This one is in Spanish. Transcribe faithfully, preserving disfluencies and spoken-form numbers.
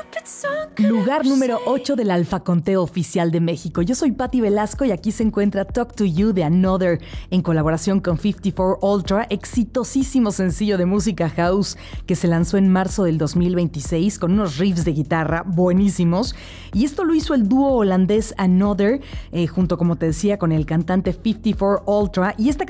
Lugar número ocho del Alfa Conteo Oficial de México. Yo soy Patti Velasco y aquí se encuentra Talk to You de Another en colaboración con cincuenta y cuatro Ultra, exitosísimo sencillo de música house que se lanzó en marzo del dos mil veintiséis con unos riffs de guitarra buenísimos. Y esto lo hizo el dúo holandés Another, eh, junto, como te decía, con el cantante cincuenta y cuatro Ultra. Y esta